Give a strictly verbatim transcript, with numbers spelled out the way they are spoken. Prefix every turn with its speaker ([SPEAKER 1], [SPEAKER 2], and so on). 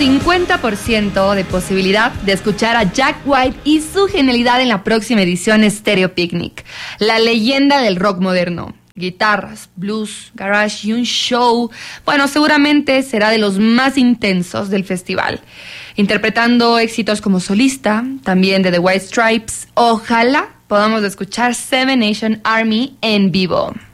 [SPEAKER 1] cincuenta por ciento de posibilidad de escuchar a Jack White y su genialidad en la próxima edición Stereo Picnic, la leyenda del rock moderno. Guitarras, blues, garage y un show, bueno, seguramente será de los más intensos del festival. Interpretando éxitos como solista, también de The White Stripes, ojalá podamos escuchar Seven Nation Army en vivo.